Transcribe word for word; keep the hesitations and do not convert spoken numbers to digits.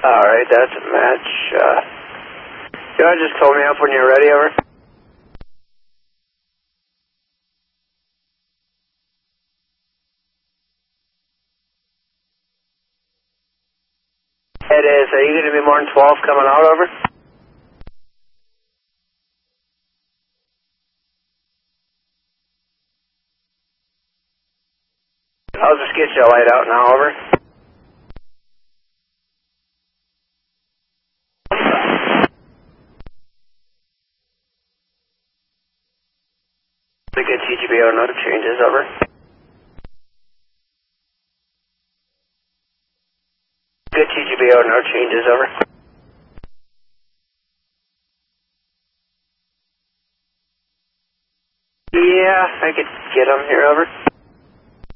Alright, that's a match. Uh, you want to just call me up when you're ready, over? It is. Are you going to be more than twelve coming out, over? I'll just get you a light out now, over. The good T G B O, no changes, over. Good T G B O, no changes, over. Yeah, I could get them here.